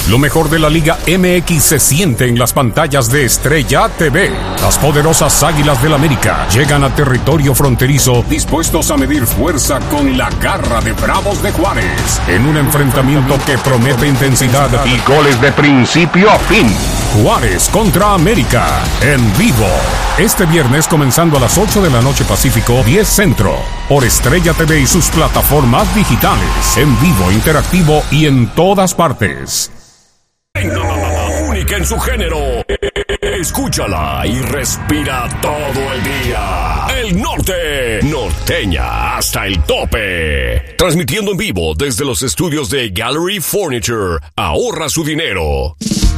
Lo mejor de la Liga MX se siente en las pantallas de Estrella TV. Las poderosas Águilas del América llegan a territorio fronterizo dispuestos a medir fuerza con la garra de Bravos de Juárez en un enfrentamiento que promete intensidad y goles de principio a fin. Juárez contra América en vivo. Este viernes comenzando a las 8 de la noche Pacífico, 10 Centro. Por Estrella TV y sus plataformas digitales. En vivo, interactivo y en todas partes. Única en su género. Escúchala y respira todo el día. El norte. Norteña hasta el tope. Transmitiendo en vivo desde los estudios de Gallery Furniture. Ahorra su dinero.